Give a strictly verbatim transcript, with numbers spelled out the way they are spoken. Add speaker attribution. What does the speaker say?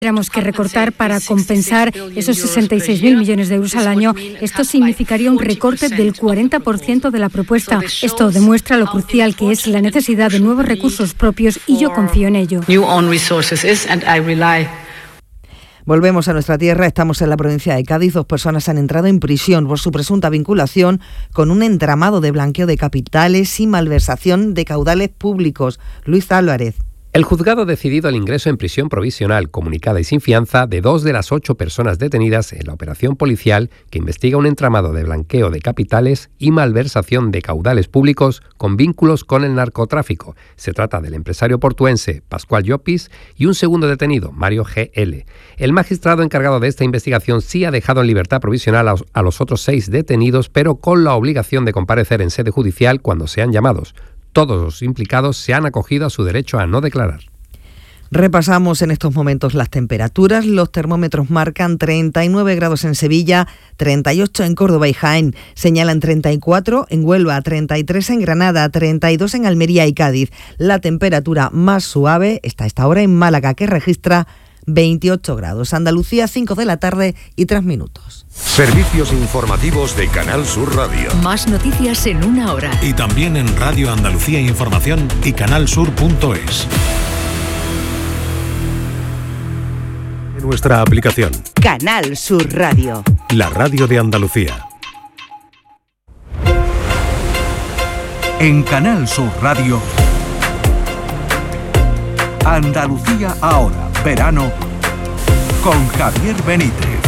Speaker 1: Tuviéramos que recortar para compensar esos sesenta y seis mil millones de euros al año, esto significaría un recorte del cuarenta por ciento de la propuesta. Esto demuestra lo crucial que es la necesidad de nuevos recursos propios y yo confío en ello.
Speaker 2: Volvemos a nuestra tierra, estamos en la provincia de Cádiz. Dos personas han entrado en prisión por su presunta vinculación con un entramado de blanqueo de capitales y malversación de caudales públicos. Luis Álvarez.
Speaker 3: El juzgado ha decidido el ingreso en prisión provisional, comunicada y sin fianza, de dos de las ocho personas detenidas en la operación policial que investiga un entramado de blanqueo de capitales y malversación de caudales públicos con vínculos con el narcotráfico. Se trata del empresario portuense Pascual Llopis y un segundo detenido, Mario G L. El magistrado encargado de esta investigación sí ha dejado en libertad provisional a, a los otros seis detenidos, pero con la obligación de comparecer en sede judicial cuando sean llamados. Todos los implicados se han acogido a su derecho a no declarar.
Speaker 2: Repasamos en estos momentos las temperaturas. Los termómetros marcan treinta y nueve grados en Sevilla, treinta y ocho en Córdoba y Jaén. Señalan treinta y cuatro en Huelva, treinta y tres en Granada, treinta y dos en Almería y Cádiz. La temperatura más suave está a esta hora en Málaga, que registra veintiocho grados. Andalucía, cinco de la tarde y tres minutos.
Speaker 4: Servicios informativos de Canal Sur Radio.
Speaker 5: Más noticias en una hora.
Speaker 6: Y también en Radio Andalucía Información y canalsur punto es. En nuestra aplicación.
Speaker 5: Canal Sur Radio.
Speaker 6: La radio de Andalucía.
Speaker 7: En Canal Sur Radio. Andalucía ahora. Verano con Javier Benítez.